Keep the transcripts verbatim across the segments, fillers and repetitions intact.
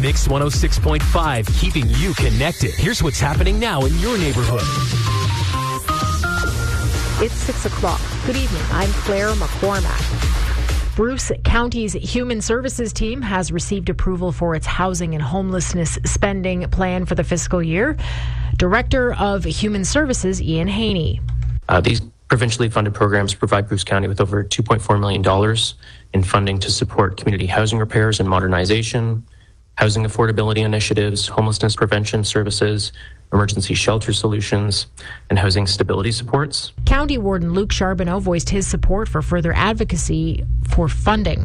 Mix one oh six point five, keeping you connected. Here's what's happening now in your neighborhood. It's six o'clock. Good evening. I'm Claire McCormack. Bruce County's Human Services team has received approval for its housing and homelessness spending plan for the fiscal year. Director of Human Services, Ian Haney. Uh, these provincially funded programs provide Bruce County with over two point four million dollars in funding to support community housing repairs and modernization, housing affordability initiatives, homelessness prevention services, emergency shelter solutions, and housing stability supports. County Warden Luke Charbonneau voiced his support for further advocacy for funding.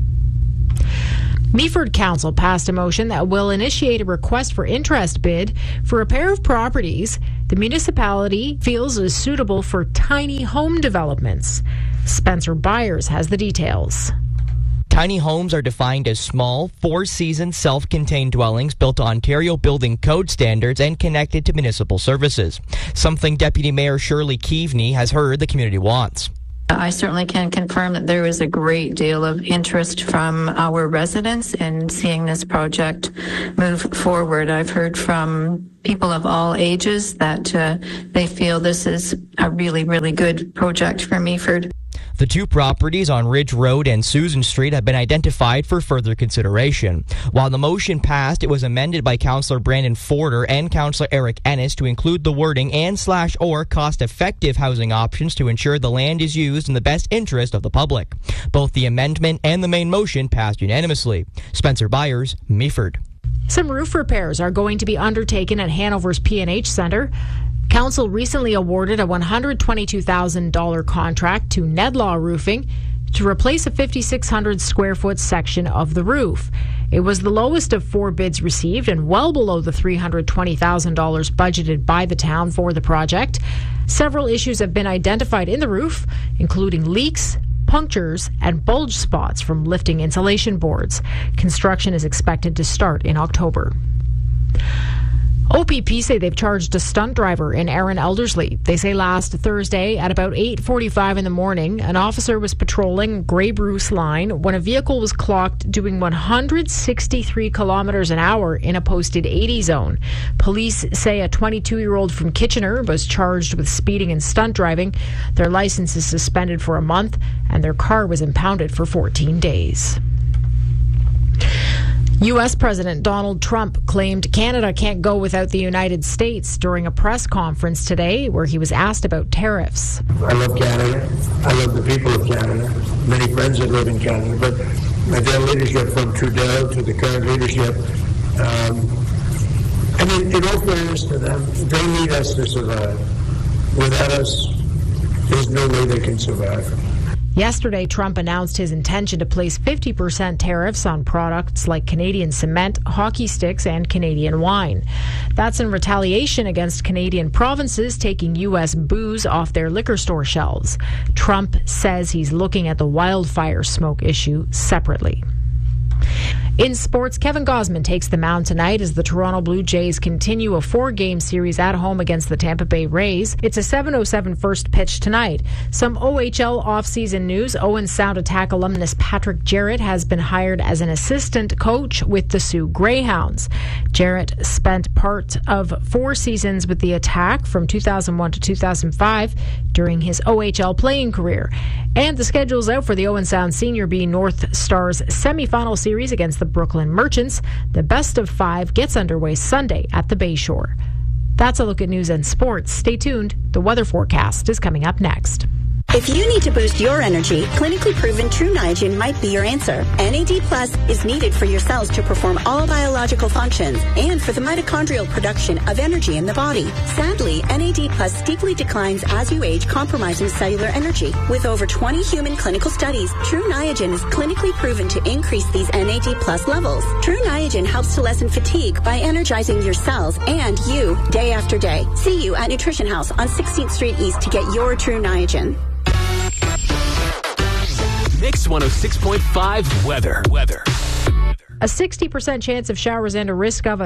Meaford Council passed a motion that will initiate a request for interest bid for a pair of properties the municipality feels is suitable for tiny home developments. Spencer Byers has the details. Tiny homes are defined as small, four-season, self-contained dwellings built to Ontario Building Code standards and connected to municipal services. Something Deputy Mayor Shirley Keaveney has heard the community wants. I certainly can confirm that there is a great deal of interest from our residents in seeing this project move forward. I've heard from people of all ages that uh, they feel this is a really, really good project for Meaford. The two properties on Ridge Road and Susan Street have been identified for further consideration. While the motion passed, it was amended by Councillor Brandon Forder and Councillor Eric Ennis to include the wording and slash or cost-effective housing options to ensure the land is used in the best interest of the public. Both the amendment and the main motion passed unanimously. Spencer Byers, Meaford. Some roof repairs are going to be undertaken at Hanover's P and H Centre. Council recently awarded a one hundred twenty-two thousand dollars contract to Nedlaw Roofing to replace a five thousand six hundred square foot section of the roof. It was the lowest of four bids received and well below the three hundred twenty thousand dollars budgeted by the town for the project. Several issues have been identified in the roof, including leaks, punctures, and bulge spots from lifting insulation boards. Construction is expected to start in October. O P P say they've charged a stunt driver in Erin Elderslie. They say last Thursday at about eight forty-five in the morning, an officer was patrolling Grey Bruce line when a vehicle was clocked doing one hundred sixty-three kilometers an hour in a posted eighty zone. Police say a twenty-two-year-old from Kitchener was charged with speeding and stunt driving. Their license is suspended for a month and their car was impounded for fourteen days. U S President Donald Trump claimed Canada can't go without the United States during a press conference today where he was asked about tariffs. I love Canada. I love the people of Canada. Many friends that live in Canada. But their leadership from Trudeau to the current leadership, um, I mean, in all fairness to them, they need us to survive. Without us, there's no way they can survive. Yesterday, Trump announced his intention to place fifty percent tariffs on products like Canadian cement, hockey sticks, and Canadian wine. That's in retaliation against Canadian provinces taking U S booze off their liquor store shelves. Trump says he's looking at the wildfire smoke issue separately. In sports, Kevin Gausman takes the mound tonight as the Toronto Blue Jays continue a four-game series at home against the Tampa Bay Rays. It's a seven oh seven first pitch tonight. Some O H L offseason news. Owen Sound Attack alumnus Patrick Jarrett has been hired as an assistant coach with the Sioux Greyhounds. Jarrett spent part of four seasons with the Attack from two thousand one to two thousand five during his O H L playing career. And the schedule's out for the Owen Sound Senior B North Stars semifinal series against the Brooklyn Merchants. The best of five gets underway Sunday at the Bayshore. That's a look at news and sports. Stay tuned. The weather forecast is coming up next. If you need to boost your energy, clinically proven True Niagen might be your answer. N A D Plus is needed for your cells to perform all biological functions and for the mitochondrial production of energy in the body. Sadly, N A D Plus steeply declines as you age, compromising cellular energy. With over twenty human clinical studies, True Niagen is clinically proven to increase these N A D Plus levels. True Niagen helps to lessen fatigue by energizing your cells and you day after day. See you at Nutrition House on sixteenth Street East to get your True Niagen. Mix one oh six point five weather. Weather. A sixty percent chance of showers and a risk of a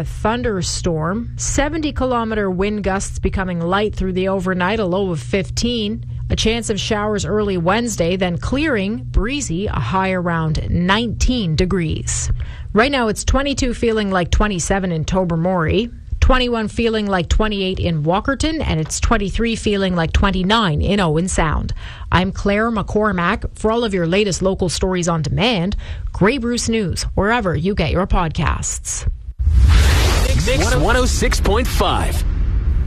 thunderstorm. seventy kilometer wind gusts becoming light through the overnight, a low of fifteen. A chance of showers early Wednesday, then clearing, breezy, a high around nineteen degrees. Right now it's twenty-two, feeling like twenty-seven in Tobermory, twenty-one feeling like twenty-eight in Walkerton, and it's twenty-three feeling like twenty-nine in Owen Sound. I'm Claire McCormack. For all of your latest local stories on demand, Grey Bruce News, wherever you get your podcasts. Mix one oh six point five.